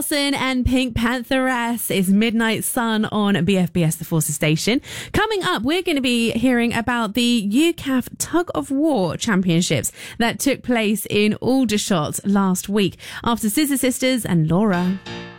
And Pink Pantheress is Midnight Sun on BFBS The Forces Station. Coming up, we're going to be hearing about the UCAF Tug of War Championships that took place in Aldershot last week after Scissor Sisters and Laura.